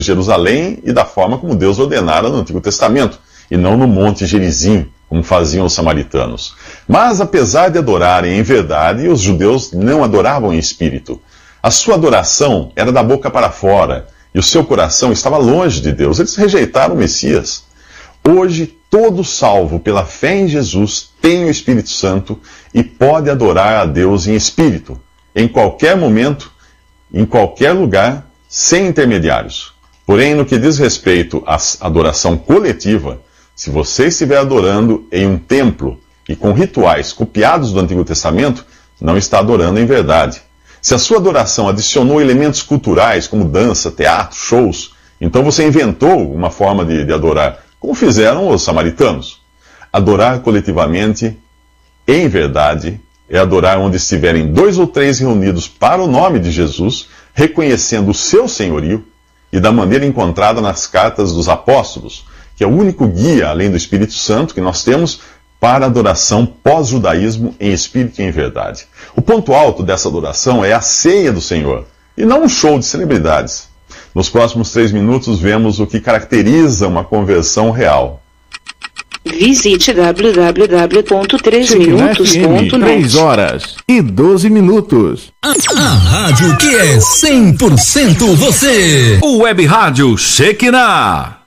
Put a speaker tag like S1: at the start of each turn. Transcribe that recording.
S1: Jerusalém e da forma como Deus ordenara no Antigo Testamento, e não no Monte Gerizim, como faziam os samaritanos. Mas, apesar de adorarem em verdade, os judeus não adoravam em espírito. A sua adoração era da boca para fora, e o seu coração estava longe de Deus. Eles rejeitaram o Messias. Hoje, todo salvo pela fé em Jesus tem o Espírito Santo e pode adorar a Deus em espírito, em qualquer momento, em qualquer lugar, sem intermediários. Porém, no que diz respeito à adoração coletiva, se você estiver adorando em um templo e com rituais copiados do Antigo Testamento, não está adorando em verdade. Se a sua adoração adicionou elementos culturais, como dança, teatro, shows, então você inventou uma forma de adorar, como fizeram os samaritanos. Adorar coletivamente, em verdade, é adorar onde estiverem 2 ou 3 reunidos para o nome de Jesus, reconhecendo o seu senhorio, e da maneira encontrada nas cartas dos apóstolos, que é o único guia, além do Espírito Santo, que nós temos para a adoração pós-judaísmo em espírito e em verdade. O ponto alto dessa adoração é a ceia do Senhor, e não um show de celebridades. Nos próximos 3 minutos vemos o que caracteriza uma conversão real.
S2: Visite www.3minutos.net.
S3: 3 horas e 12 minutos.
S4: A rádio que é 100% você.
S3: O Web Rádio Shekinah.